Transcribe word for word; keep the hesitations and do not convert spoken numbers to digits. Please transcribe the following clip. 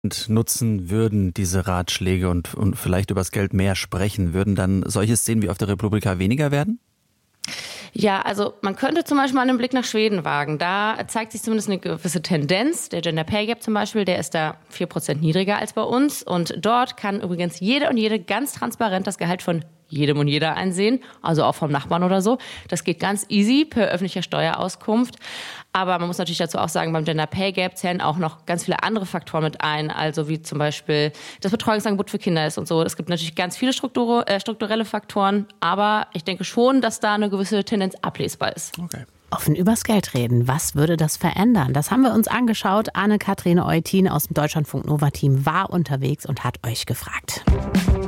nutzen würden, diese Ratschläge und, und vielleicht übers Geld mehr sprechen, würden dann solche Szenen wie auf der Republika weniger werden? Ja, also man könnte zum Beispiel mal einen Blick nach Schweden wagen. Da zeigt sich zumindest eine gewisse Tendenz. Der Gender Pay Gap zum Beispiel, der ist da vier Prozent niedriger als bei uns. Und dort kann übrigens jede und jede ganz transparent das Gehalt von jedem und jeder einsehen, also auch vom Nachbarn oder so. Das geht ganz easy per öffentlicher Steuerauskunft. Aber man muss natürlich dazu auch sagen, beim Gender Pay Gap zählen auch noch ganz viele andere Faktoren mit ein, also wie zum Beispiel das Betreuungsangebot für Kinder ist und so. Es gibt natürlich ganz viele Struktur, äh, strukturelle Faktoren, aber ich denke schon, dass da eine gewisse Tendenz ablesbar ist. Okay. Offen übers Geld reden. Was würde das verändern? Das haben wir uns angeschaut. Anne-Kathrin Eutin aus dem Deutschlandfunk Nova Team war unterwegs und hat euch gefragt.